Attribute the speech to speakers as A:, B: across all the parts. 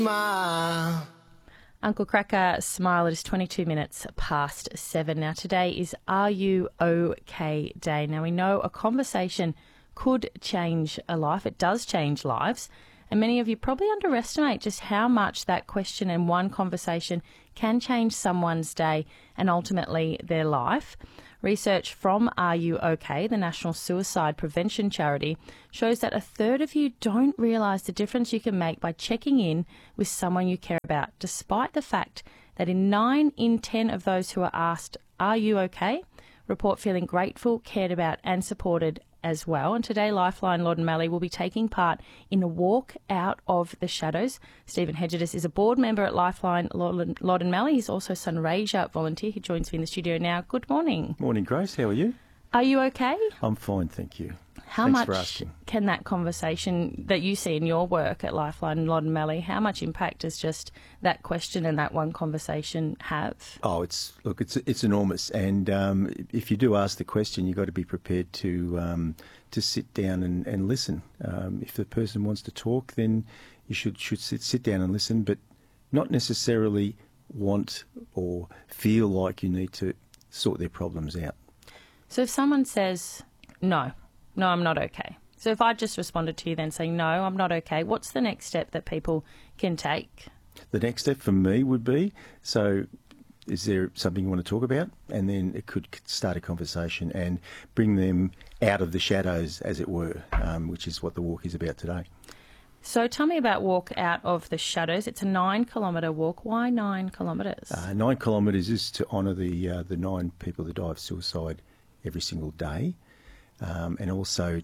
A: Uncle Cracker, smile. It is 22 minutes past 7. Now, today is Are You OK Day. Now, we know a conversation could change a life. It does change lives. And many of you probably underestimate just how much that question and one conversation can change someone's day and ultimately their life. Research from Are You OK, the National Suicide Prevention Charity, shows that a third of you don't realise the difference you can make by checking in with someone you care about, despite the fact that in 9 in 10 of those who are asked, Are you OK?, report feeling grateful, cared about and supported as well. And today, Lifeline Loddon Mallee will be taking part in a walk out of the shadows. Stephen Hedgedis is a board member at Lifeline Loddon Mallee. He's also Sunraysia volunteer. He joins me in the studio now. Good morning.
B: Morning, Grace. How are you?
A: Are you okay?
B: I'm fine, thank you.
A: How
B: Thanks
A: much
B: for asking.
A: Can that conversation that you see in your work at Lifeline Loddon Mallee, how much impact does just that question and that one conversation have?
B: Oh, it's enormous. And if you do ask the question, you've got to be prepared to sit down and listen. If the person wants to talk, then you should sit down and listen, but not necessarily want or feel like you need to sort their problems out.
A: So if someone says, no, I'm not okay. So if I just responded to you then saying, no, I'm not okay, what's the next step that people can take?
B: The next step for me would be, so is there something you want to talk about? And then it could start a conversation and bring them out of the shadows, as it were, which is what the walk is about today.
A: So tell me about Walk Out of the Shadows. It's a 9-kilometre walk. Why 9 kilometres?
B: 9 kilometres is to honour the 9 people that die of suicide every single day, and also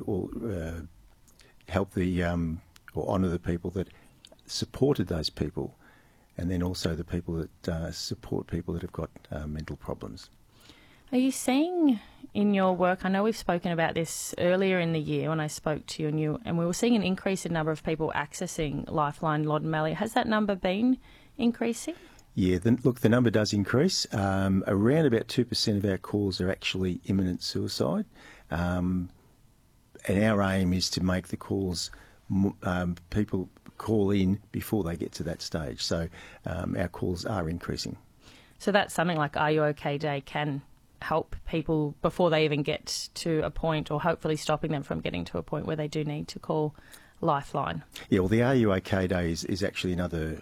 B: to help or honour the people that supported those people, and then also the people that support people that have got mental problems.
A: Are you seeing in your work, I know we've spoken about this earlier in the year when I spoke to you, and we were seeing an increase in number of people accessing Lifeline Loddon Mallee. Has that number been increasing?
B: Yeah, the number does increase. Around about 2% of our calls are actually imminent suicide. And our aim is to make the calls, people call in before they get to that stage. So our calls are increasing.
A: So that's something like Are You OK Day can help people before they even get to a point, or hopefully stopping them from getting to a point where they do need to call Lifeline.
B: Yeah, well, the Are You OK Day is actually another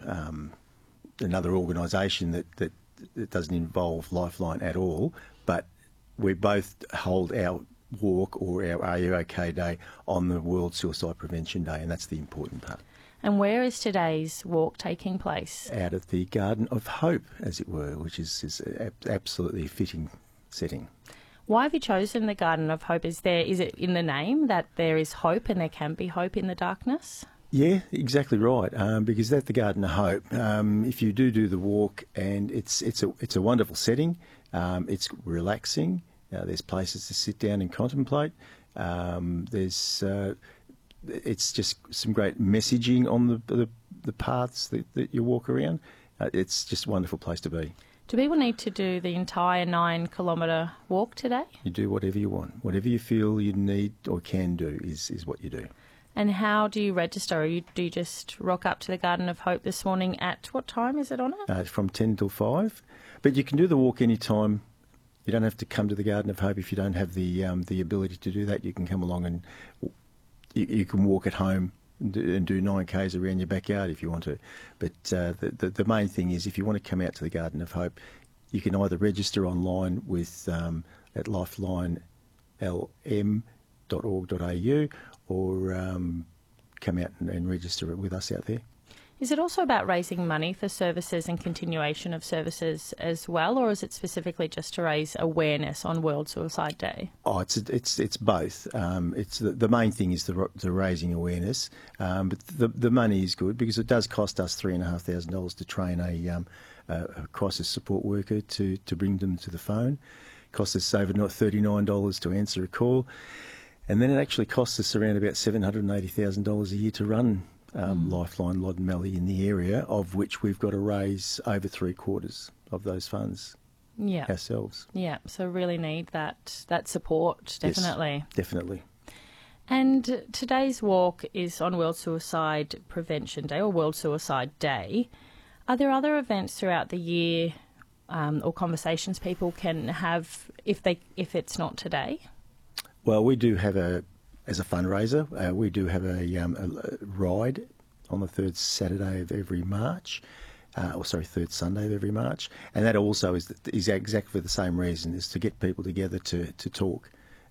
B: organisation that doesn't involve Lifeline at all, but we both hold our walk or our Are You OK Day on the World Suicide Prevention Day, and that's the important part.
A: And where is today's walk taking place?
B: Out of the Garden of Hope, as it were, which is absolutely a fitting setting.
A: Why have you chosen the Garden of Hope? Is it in the name that there is hope and there can be hope in the darkness?
B: Yeah, exactly right. Because that's the Garden of Hope. If you do the walk, and it's a wonderful setting. It's relaxing. There's places to sit down and contemplate. It's just some great messaging on the paths that you walk around. It's just a wonderful place to be.
A: Do people need to do the entire 9-kilometre walk today?
B: You do whatever you want. Whatever you feel you need or can do is what you do.
A: And how do you register? Or do you just rock up to the Garden of Hope this morning at what time is it on it?
B: From 10 till 5. But you can do the walk any time. You don't have to come to the Garden of Hope if you don't have the ability to do that. You can come along and you can walk at home and do 9Ks around your backyard if you want to. But the main thing is, if you want to come out to the Garden of Hope, you can either register online with at lifelinelm.org.au or come out and register with us out there.
A: Is it also about raising money for services and continuation of services as well, or is it specifically just to raise awareness on World Suicide Day? Oh,
B: it's both. It's the main thing is the raising awareness, but the money is good because it does cost us $3,500 to train a crisis support worker to bring them to the phone. It costs us over $39 to answer a call, and then it actually costs us around about $780,000 a year to run Lifeline Loddon Mallee in the area, of which we've got to raise over 3/4 of those funds ourselves.
A: Yeah, so really need that support, definitely.
B: Yes, definitely.
A: And today's walk is on World Suicide Prevention Day or World Suicide Day. Are there other events throughout the year or conversations people can have if it's not today?
B: Well, we do have as a fundraiser, we do have a ride on the third Saturday of every March. Third Sunday of every March, and that also is exactly for the same reason, is to get people together to talk,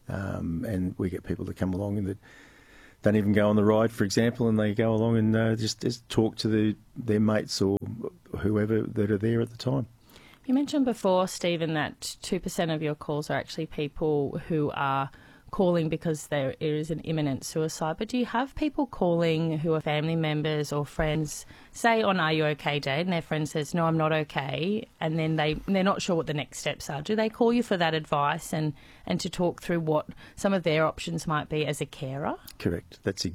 B: and we get people to come along and that don't even go on the ride, for example, and they go along and just talk to their mates or whoever that are there at the time.
A: You mentioned before, Stephen, that 2% of your calls are actually people who are calling because there is an imminent suicide, but do you have people calling who are family members or friends, say on Are You OK Day, and their friend says, no, I'm not okay, and then they're not sure what the next steps are? Do they call you for that advice and to talk through what some of their options might be as a carer?
B: Correct. That's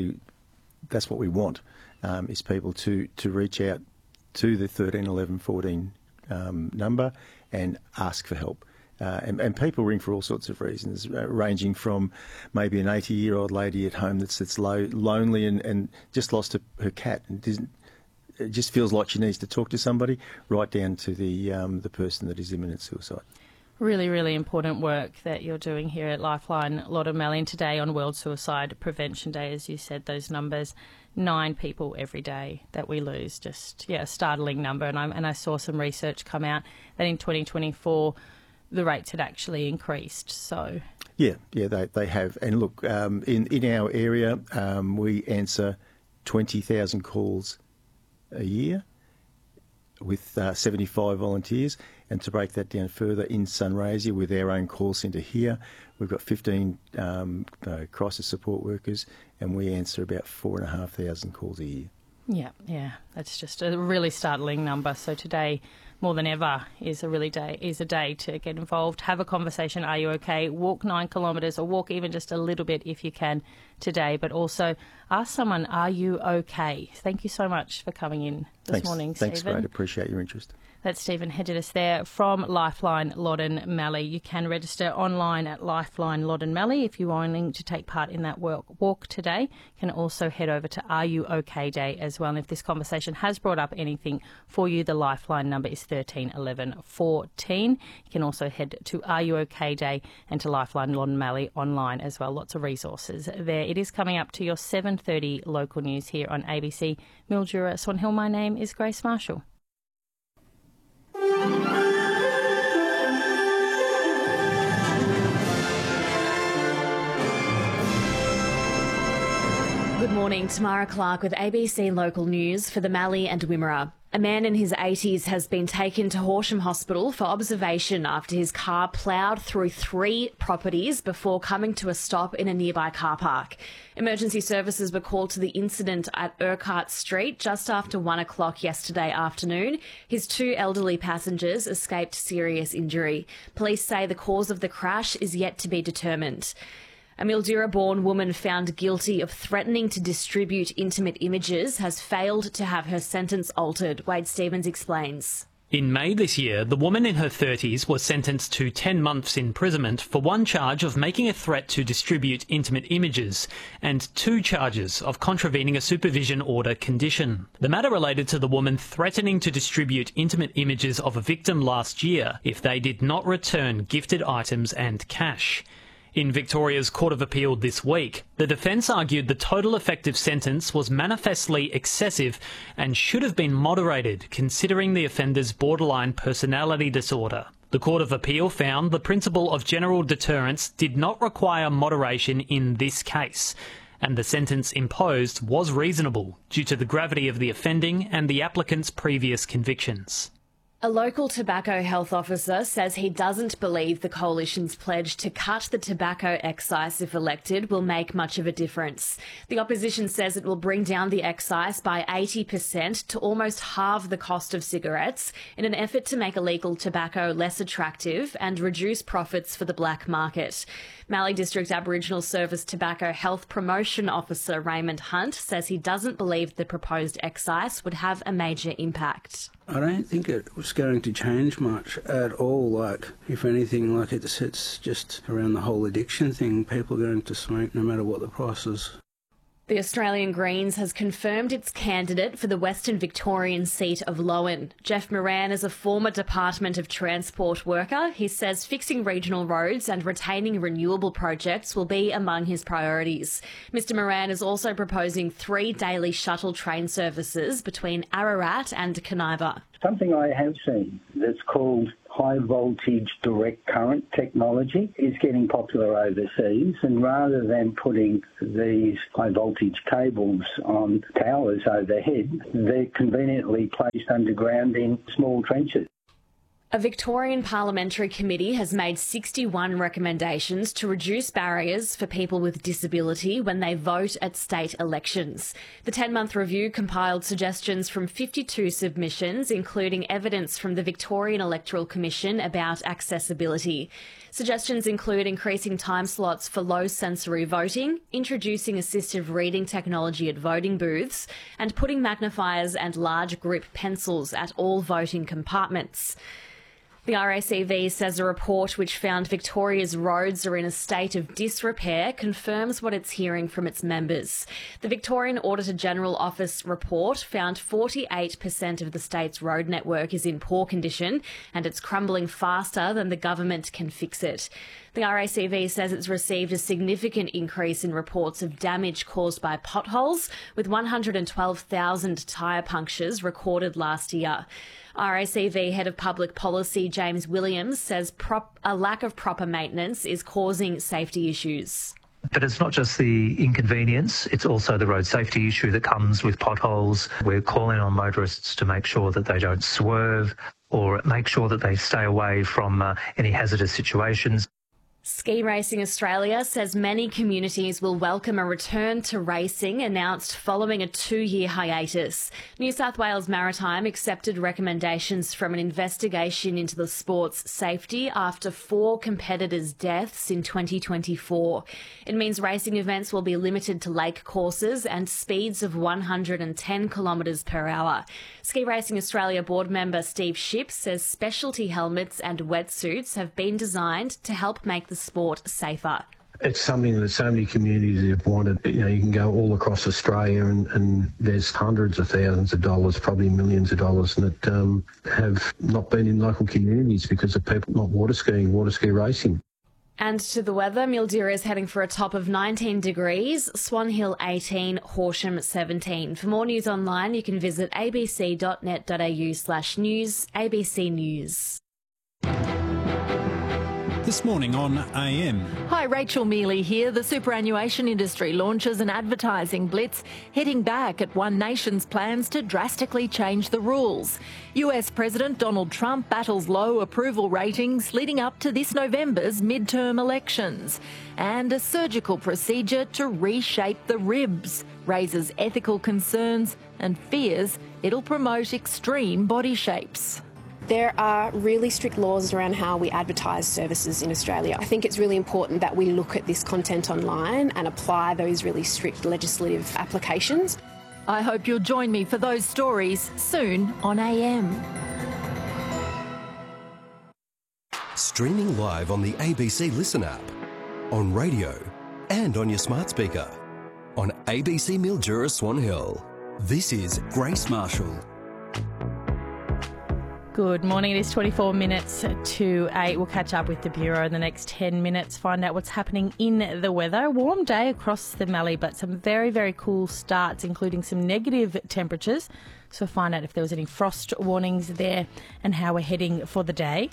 B: what we want, is people to reach out to the 13 11 14 number and ask for help. And people ring for all sorts of reasons, ranging from maybe an 80-year-old lady at home that's lonely and just lost her cat and just feels like she needs to talk to somebody, right down to the person that is imminent suicide.
A: Really, really important work that you're doing here at Lifeline Loddon Mallee. And today on World Suicide Prevention Day, as you said, those numbers, 9 people every day that we lose. Just, a startling number. And I saw some research come out that in 2024, the rates had actually increased. So
B: yeah, they have. And look, in our area, we answer 20,000 calls a year with 75 volunteers. And to break that down further, in Sunraysia, with our own call centre here, we've got 15 crisis support workers, and we answer about 4,500 calls a year.
A: Yeah, that's just a really startling number. So today, more than ever, is a day to get involved, have a conversation. Are you okay? Walk 9 kilometres or walk even just a little bit if you can today. But also ask someone, are you okay? Thank you so much for coming in this morning, Stephen.
B: Thanks, great. Appreciate your interest.
A: That's Stephen Hedges there from Lifeline Loddon Mallee. You can register online at Lifeline Loddon Mallee if you're wanting to take part in that walk today. You can also head over to Are You OK Day as well. And if this conversation has brought up anything for you, the Lifeline number is 13 11 14. You can also head to Are You OK Day and to Lifeline Loddon Mallee online as well. Lots of resources there. It is coming up to your 7:30 local news here on ABC. Mildura Swan Hill, my name is Grace Marshall.
C: Good morning, Tamara Clark with ABC Local News for the Mallee and Wimmera. A man in his 80s has been taken to Horsham Hospital for observation after his car ploughed through 3 properties before coming to a stop in a nearby car park. Emergency services were called to the incident at Urquhart Street just after 1 o'clock yesterday afternoon. His 2 elderly passengers escaped serious injury. Police say the cause of the crash is yet to be determined. A Mildura-born woman found guilty of threatening to distribute intimate images has failed to have her sentence altered. Wade Stevens explains.
D: In May this year, the woman in her 30s was sentenced to 10 months imprisonment for 1 charge of making a threat to distribute intimate images and 2 charges of contravening a supervision order condition. The matter related to the woman threatening to distribute intimate images of a victim last year if they did not return gifted items and cash. In Victoria's Court of Appeal this week, the defence argued the total effective sentence was manifestly excessive and should have been moderated, considering the offender's borderline personality disorder. The Court of Appeal found the principle of general deterrence did not require moderation in this case, and the sentence imposed was reasonable due to the gravity of the offending and the applicant's previous convictions.
C: A local tobacco health officer says he doesn't believe the Coalition's pledge to cut the tobacco excise if elected will make much of a difference. The opposition says it will bring down the excise by 80% to almost halve the cost of cigarettes in an effort to make illegal tobacco less attractive and reduce profits for the black market. Mallee District Aboriginal Service Tobacco Health Promotion Officer Raymond Hunt says he doesn't believe the proposed excise would have a major impact.
E: I don't think it was going to change much at all. Like, if anything, like it's just around the whole addiction thing. People are going to smoke no matter what the price is.
C: The Australian Greens has confirmed its candidate for the Western Victorian seat of Lowan. Jeff Moran is a former Department of Transport worker. He says fixing regional roads and retaining renewable projects will be among his priorities. Mr Moran is also proposing 3 daily shuttle train services between Ararat and Kaniva.
F: Something I have seen that's called high voltage direct current technology is getting popular overseas, and rather than putting these high voltage cables on towers overhead, they're conveniently placed underground in small trenches.
C: A Victorian parliamentary committee has made 61 recommendations to reduce barriers for people with disability when they vote at state elections. The 10-month review compiled suggestions from 52 submissions, including evidence from the Victorian Electoral Commission about accessibility. Suggestions include increasing time slots for low sensory voting, introducing assistive reading technology at voting booths, and putting magnifiers and large grip pencils at all voting compartments. The RACV says a report which found Victoria's roads are in a state of disrepair confirms what it's hearing from its members. The Victorian Auditor General Office report found 48% of the state's road network is in poor condition and it's crumbling faster than the government can fix it. The RACV says it's received a significant increase in reports of damage caused by potholes, with 112,000 tyre punctures recorded last year. RACV Head of Public Policy James Williams says a lack of proper maintenance is causing safety issues.
G: But it's not just the inconvenience, it's also the road safety issue that comes with potholes. We're calling on motorists to make sure that they don't swerve or make sure that they stay away from any hazardous situations.
C: Ski Racing Australia says many communities will welcome a return to racing announced following a 2-year hiatus. New South Wales Maritime accepted recommendations from an investigation into the sport's safety after 4 competitors' deaths in 2024. It means racing events will be limited to lake courses and speeds of 110 kilometres per hour. Ski Racing Australia board member Steve Shipp says specialty helmets and wetsuits have been designed to help make the sport safer.
H: It's something that so many communities have wanted. You can go all across Australia and there's hundreds of thousands of dollars, probably millions of dollars that have not been in local communities because of people not water ski racing.
C: And to the weather, Mildura is heading for a top of 19 degrees, Swan Hill 18, Horsham 17. For more news online, you can visit abc.net.au/news, ABC News.
I: This morning on AM.
J: Hi, Rachel Mealy here. The superannuation industry launches an advertising blitz, hitting back at One Nation's plans to drastically change the rules. US President Donald Trump battles low approval ratings leading up to this November's midterm elections. And a surgical procedure to reshape the ribs raises ethical concerns and fears it'll promote extreme body shapes.
K: There are really strict laws around how we advertise services in Australia. I think it's really important that we look at this content online and apply those really strict legislative applications.
J: I hope you'll join me for those stories soon on AM.
L: Streaming live on the ABC Listen app, on radio and on your smart speaker. On ABC Mildura Swan Hill. This is Grace Marshall.
A: Good morning. It is 24 minutes to 8. We'll catch up with the Bureau in the next 10 minutes, find out what's happening in the weather. A warm day across the Mallee, but some very, very cool starts, including some negative temperatures. So find out if there was any frost warnings there and how we're heading for the day.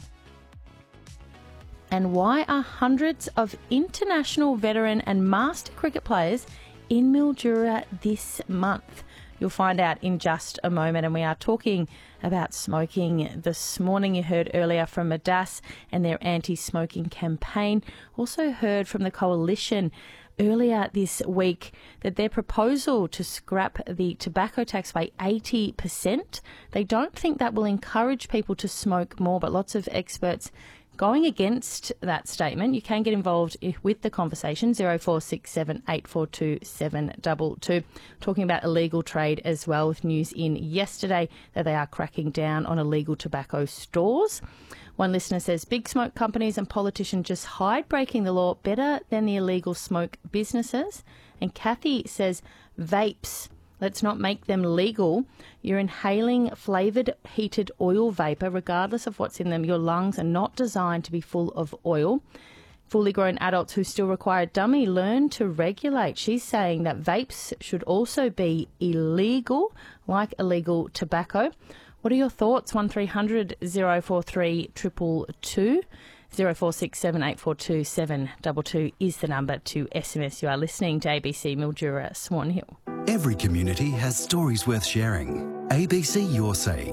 A: And why are hundreds of international veteran and master cricket players in Mildura this month? You'll find out in just a moment. And we are talking about smoking this morning. You heard earlier from Adas and their anti-smoking campaign. Also heard from the Coalition earlier this week that their proposal to scrap the tobacco tax by 80%, they don't think that will encourage people to smoke more, but lots of experts going against that statement, you can get involved with the conversation, 0467 842 722. Talking about illegal trade as well, with news in yesterday that they are cracking down on illegal tobacco stores. One listener says, big smoke companies and politicians just hide breaking the law better than the illegal smoke businesses. And Kathy says, vapes, let's not make them legal. You're inhaling flavoured heated oil vapour regardless of what's in them. Your lungs are not designed to be full of oil. Fully grown adults who still require a dummy learn to regulate. She's saying that vapes should also be illegal, like illegal tobacco. What are your thoughts? 1300 043 222. 0467 842 722 is the number to SMS. You are listening to ABC Mildura Swan Hill.
L: Every community has stories worth sharing. ABC Your Say